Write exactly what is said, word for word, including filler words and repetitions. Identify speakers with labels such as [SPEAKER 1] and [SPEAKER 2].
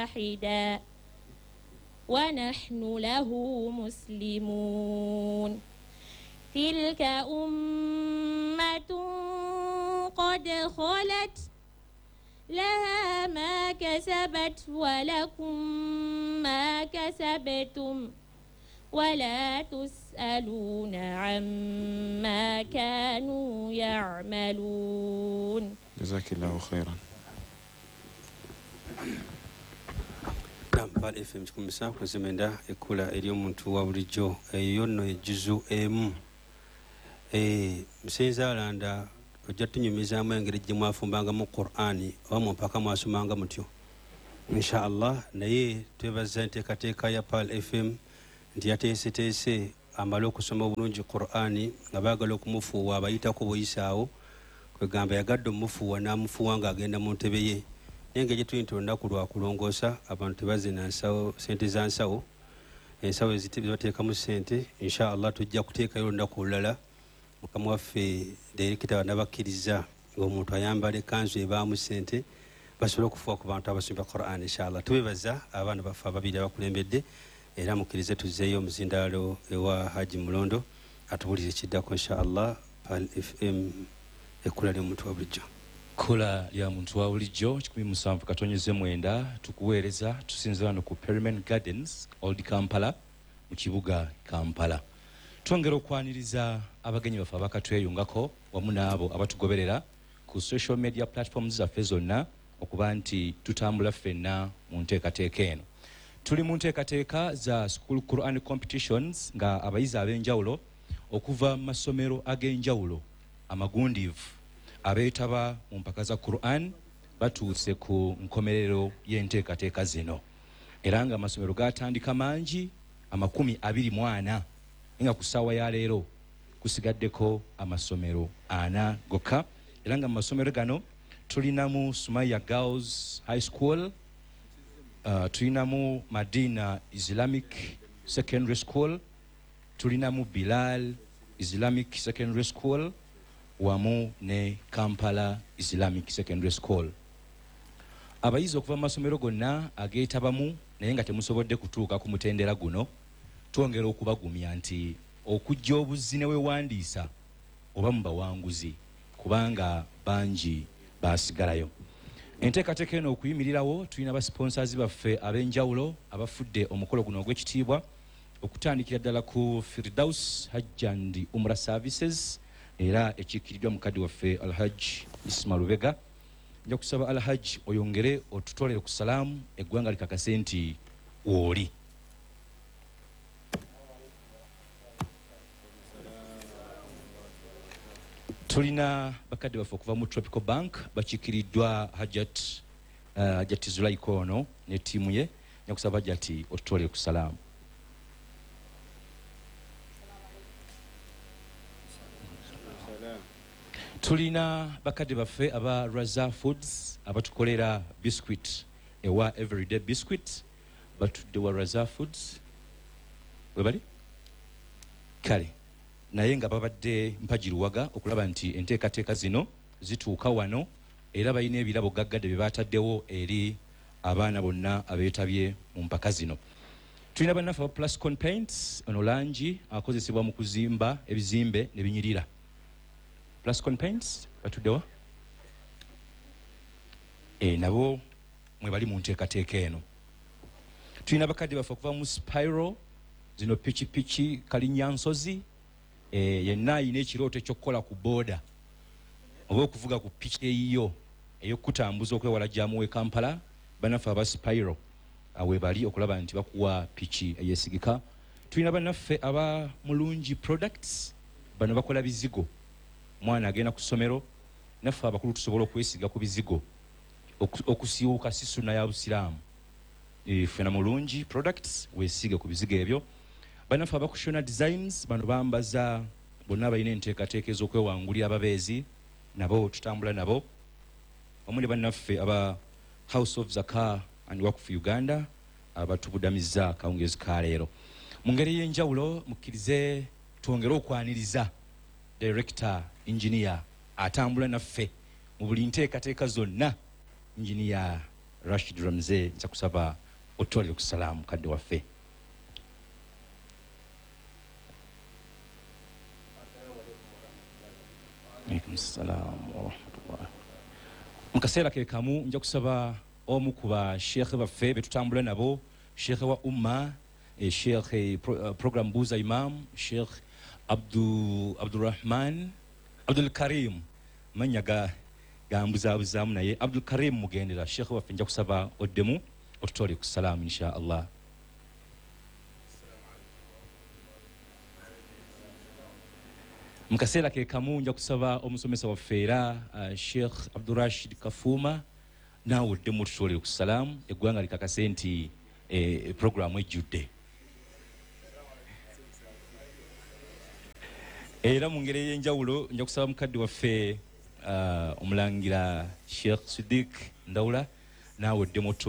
[SPEAKER 1] واحدا ونحن له مسلمون تلك أمة قد خلت لها ما كسبت ولكم ما كسبتم ولا تسألون عما كانوا يعملون
[SPEAKER 2] جزاك الله خيرا.
[SPEAKER 3] Bal F M kumisa kuzimenda ekula eri omuntu wa bulijjo eyo nno ejuzu emu eh msenza alanda ojja tunyumizaamu engeri gye mwafumbanga mu Qur'ani oba mpaka mwasomanga mutyo insha Allah. Naye twebaza enteekateeka ya Pal F M nti yateeseteese amale okusoma obulungi Qur'ani nga baagala okumufuuwa abayitako buyisaawo kwegamba yagadde omufuuwa n'amufuuwa ng'agenda mu ntebe ye. Nenge gye tuyinta olunaku lwa kulongoosa abantu tebazina nsawo sente za nsawo ensawo eziteekamu ssente insha Allah tujja kuteekayo olunaku olulala mukama waffe direkita n'abakkiriza ng'omuntu ayambala ekkanzu ebaamu ssente basobole okufuuwa ku bantu abasomba Qur'an insha Allah. Tubebaza abaana baffe ababiri abakulembedde era mukkirize tuzzeeyo omuzindaalo ewa Haji Mulondo atubulire kiddako insha Allah. Pal F M ekkula ly'omuntu wa bulijjo.
[SPEAKER 4] Kula lya muntu wa bulijjo kikumi musanvu katonyeze mwenda tukuweereza tusinzira no ku Permanent Gardens Old Kampala mu kibuga Kampala. Twongera okwaniriza abagenyi baffe abakatweyungako wamu n'abo abatugoberera ku social media platforms zaffe zonna okuba nti tutambula ffenna mu nteekateeka eno. Tuli mu nteekateeka za school Quran competitions nga abayizi ab'enjawulo okuva mu masomero ag'enjawulo amagundiivu abeetaba mu mpaka za Quran batuuse ku nkomerero y'enteekateeka zino era nga amasomero gatandika mangi amakumi abiri mu ana nga ku ssaawa ya leero kusigaddeko amasomero ana gokka era nga mu masomero gano tulinamu Sumaya Girls High School, uh, tulinamu Madina Islamic Secondary School, tulinamu Bilal Islamic Secondary School wamu ne Kampala Islamic Secondary School. Abayizi okuva mu masomero gonna ageetabamu naye nga temusobodde kutuuka ku mutendera guno twongera okubagumya nti okujja obuzzi ne wewandiisa oba mu bawanguzi kubanga bangi basigalayo. Enteekateeka eno okuyimirirawo tulina basponsors baffe ab'enjawulo abafudde omukolo guno ogw'ekitiibwa okutandikira ddala ku Firdaus Hajj and Umrah Services era ekiikiriddwa mukadde waffe Alhaj Isma Lubega. Nja kusaba Alhaj oyongere otutolere ku salaamu eggwanga likakase nti woli. Tulina bakadde baffe okuva mu Tropical Bank bakiikiriddwa Hajat uh, Hajat Zulaiko ono ne ttiimu ye. Nja kusaba Hajati otutolere ku salaamu. Tulina bakadde baffe aba Raza Foods abatukolera biscuit ewa Everyday Biscuit batudde wa Raza Foods webali kale naye nga babadde mpajiruwaga okulaba nti enteekateeka zino zituuka wano era balina ebirabo gaggadde bye baataddewo eri abaana bonna abeetabye mu mpaka zino. Tulina bannaffe aba Plascon Paints ono langi akozesebwa mu kuzimba ebizimbe ne binyirira. Plascon Paints batuddewa e nabo mwe bali mu nteekateeka eno. Tulina bakadde baffe okuva mu Spiro zino pichi pichi kalinyansozi e, yenna ayina ekirooto ekyokukola ku booda oba okuvuga ku pichi eyiyo ey'okutambuza okwewala gyamu w'e Kampala. Bannaffe aba Spiro awe bali okulaba nti bakuwa pichi eyesigika. Tulina bannaffe aba Mulungi Products bano bakola bizigo. Mwana agenda ku ssomero naffe abakulu tusobola okwesiga ku bizigo okusiiwuka si sunna ya Busiraamu. Ffe na Mulungi Products weesige ku bizigo ebyo. Bannaffe aba Kushona Designs bano bambaza bonna balina enteekateeka ez'okwewangulira ababeezi nabo tutambula nabo. Wamu ne bannaffe aba House of Zakah and Waqf Uganda abatubudamizza akawungeezi ka leero. Mu ngeri y'enjawulo mukkirize twongere okwaniriza Director Engineer atambula naffe mu buli nteekateeka zonna Engineer Rashid Ramze nja kusaba otwalire ku salaamu kadde waffe. Alaikum salaam wa rahmatullah. Mu kaseera ke kamu nja kusaba omu ku basheekhe baffe be tutambula nabo, sheekhe wa umma, e sheekhe pro, uh, program buuza imam, sheekh Abdu Abdurrahman Abdul Karim manya ga gambuzabuzaamu naye Abdul Karim mugendera sheekhe waffe nja kusaba oddemu otutwale ku salaamu insha Allah. Mu kaseera ke kamu nja kusaba omusomesa waffe era uh, Sheikh Abdurrashid Kafuma naawe oddemu otutwale ku salaamu, eggwanga likakase nti eh, programu ejjudde. Era mu ngeri ey'enjawulo nja kusaba mukadde waffe uh, omulangira Sheikh Siddiq Ndawula naawe oddemu